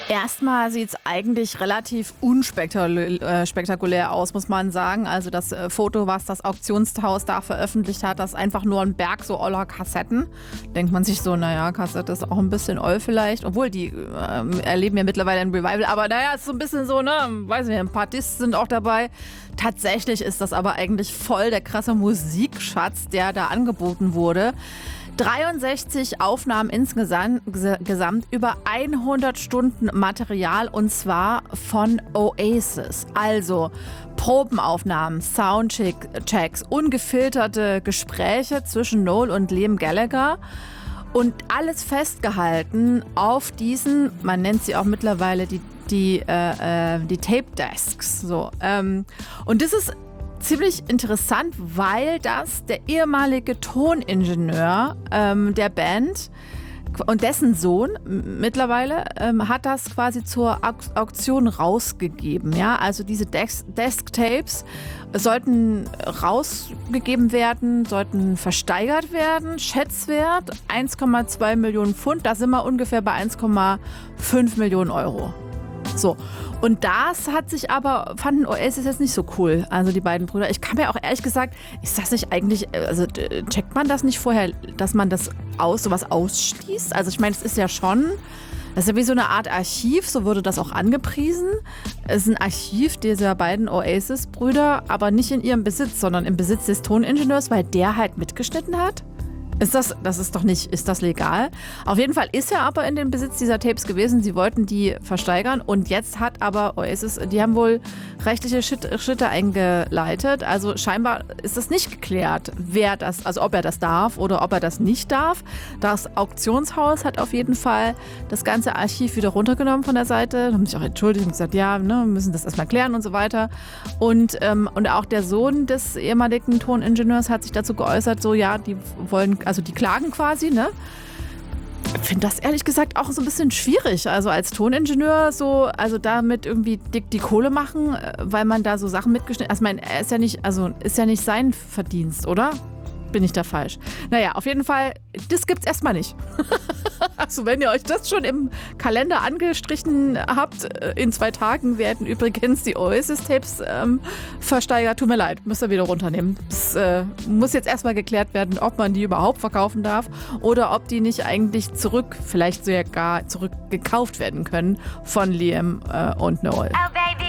Erstmal sieht es eigentlich relativ unspektakulär aus, muss man sagen. Also das Foto, was das Auktionshaus da veröffentlicht hat, das ist einfach nur ein Berg so oller Kassetten. Denkt man sich so, naja, Kassette ist auch ein bisschen oll vielleicht. Obwohl, die erleben ja mittlerweile ein Revival. Aber naja, ist so ein bisschen so, ne, weiß nicht, ein paar Discs sind auch dabei. Tatsächlich ist das aber eigentlich voll der krasse Musikschatz, der da angeboten wurde. 63 Aufnahmen insgesamt, über 100 Stunden Material, und zwar von Oasis. Also Probenaufnahmen, Soundchecks, ungefilterte Gespräche zwischen Noel und Liam Gallagher. Und alles festgehalten auf diesen, man nennt sie auch mittlerweile die Tape Desks. So. Und das ist ziemlich interessant, weil das der ehemalige Toningenieur der Band und dessen Sohn mittlerweile hat das quasi zur Auktion rausgegeben. Ja? Also diese Desk-Tapes sollten rausgegeben werden, sollten versteigert werden. Schätzwert 1,2 Millionen Pfund, da sind wir ungefähr bei 1,5 Millionen Euro. So. Und das hat sich aber, fanden Oasis jetzt nicht so cool, also die beiden Brüder. Ich kann mir auch ehrlich gesagt, ist das nicht eigentlich, also checkt man das nicht vorher, dass man das sowas ausschließt? Also ich meine, es ist ja schon, das ist ja wie so eine Art Archiv, so wurde das auch angepriesen. Es ist ein Archiv dieser beiden Oasis-Brüder, aber nicht in ihrem Besitz, sondern im Besitz des Toningenieurs, weil der halt mitgeschnitten hat. Ist das legal? Auf jeden Fall ist er aber in den Besitz dieser Tapes gewesen. Sie wollten die versteigern und jetzt hat aber Oasis, die haben wohl rechtliche Schritte eingeleitet. Also scheinbar ist es nicht geklärt, ob er das darf oder ob er das nicht darf. Das Auktionshaus hat auf jeden Fall das ganze Archiv wieder runtergenommen von der Seite, haben sich auch entschuldigt und gesagt, ja, ne, wir müssen das erstmal klären und so weiter. Und auch der Sohn des ehemaligen Toningenieurs hat sich dazu geäußert, so ja, die klagen quasi, ne? Ich finde das ehrlich gesagt auch so ein bisschen schwierig. Also als Toningenieur damit irgendwie dick die Kohle machen, weil man da so Sachen mitgeschnitten hat. Also ich meine, ist ja nicht sein Verdienst, oder? Bin ich da falsch? Naja, auf jeden Fall, das gibt's erstmal nicht. Also wenn ihr euch das schon im Kalender angestrichen habt, in 2 Tagen werden übrigens die Oasis-Tapes versteigert. Tut mir leid, müsst ihr wieder runternehmen. Das muss jetzt erstmal geklärt werden, ob man die überhaupt verkaufen darf oder ob die nicht eigentlich vielleicht sogar zurückgekauft werden können von Liam und Noel.